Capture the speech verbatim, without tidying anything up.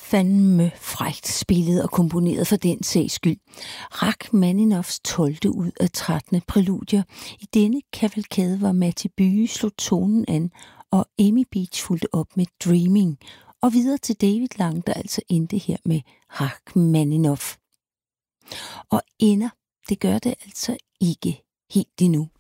fandme frækt spillet og komponeret for den sags skyld. Rachmaninoffs tolvte ud af trettende præludier. I denne kavalkade var Matti Bye slog tonen an, og Amy Beach fulgte op med Dreaming, og videre til David Lang, der altså endte her med Rachmaninoff. Og ender, det gør det altså ikke helt endnu.